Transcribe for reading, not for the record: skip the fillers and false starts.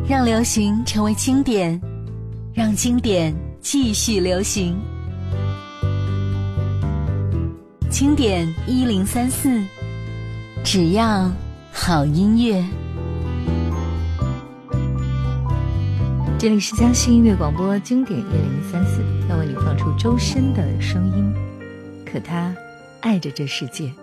让流行成为经典，让经典继续流行。经典1034，只要好音乐。这里是江西音乐广播经典1034，要为你放出周深的声音。可他爱着这世界。